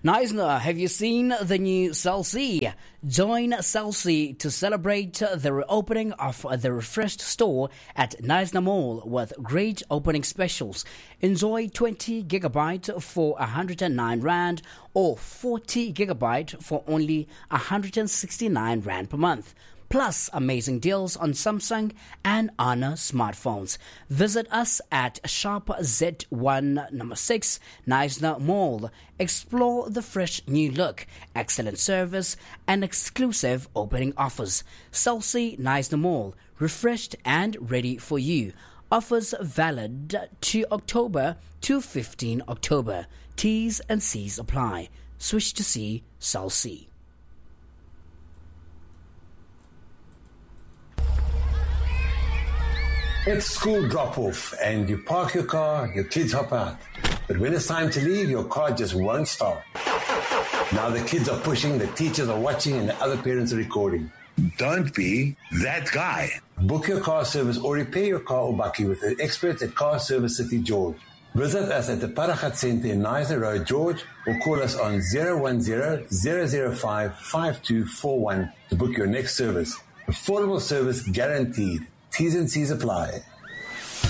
Neisner, have you seen the new Cell C? Join Cell C to celebrate the reopening of the refreshed store at Neisner Mall with great opening specials. Enjoy 20 gigabyte for 109 Rand or 40 gigabyte for only 169 Rand per month. Plus amazing deals on Samsung and Honor smartphones. Visit us at Sharp Z1 number 6, Neisner Mall. Explore the fresh new look, excellent service, and exclusive opening offers. Cell C Neisner Mall, refreshed and ready for you. Offers valid to October to 15 October. T's and C's apply. Switch to C, Cell C. It's school drop-off and you park your car, your kids hop out. But when it's time to leave, your car just won't start. Now the kids are pushing, the teachers are watching, and the other parents are recording. Don't be that guy. Book your car service or repair your car or bakkie with the experts at Car Service City George. Visit us at the Paragat Centre in Neisner Road, George, or call us on 010-005-5241 to book your next service. Affordable service guaranteed. T's and C's apply.